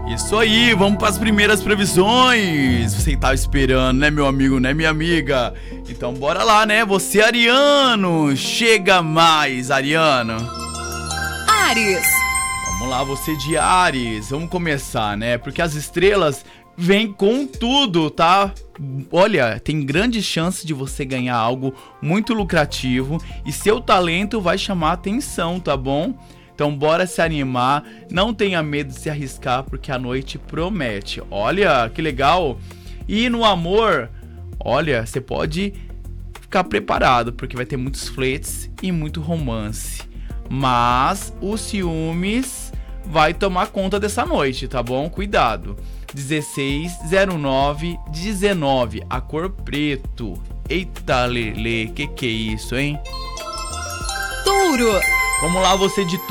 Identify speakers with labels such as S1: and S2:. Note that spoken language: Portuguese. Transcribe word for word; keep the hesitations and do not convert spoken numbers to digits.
S1: Isso aí, vamos para as primeiras previsões. Você tava esperando, né, meu amigo, né, minha amiga? Então bora lá, né? Você, Ariano, chega mais, Ariano.
S2: Áries.
S1: Vamos lá, você de Áries. Vamos começar, né? Porque as estrelas vêm com tudo, tá? Olha, tem grande chance de você ganhar algo muito lucrativo e seu talento vai chamar atenção, tá bom? Então bora se animar, não tenha medo de se arriscar porque a noite promete. Olha, que legal. E no amor, olha, você pode ficar preparado porque vai ter muitos flertes e muito romance. Mas os ciúmes vai tomar conta dessa noite, tá bom? Cuidado. dezesseis zero nove dezenove, a cor preto. Eita, Lele, que que é isso, hein?
S2: Touro.
S1: Vamos lá, você de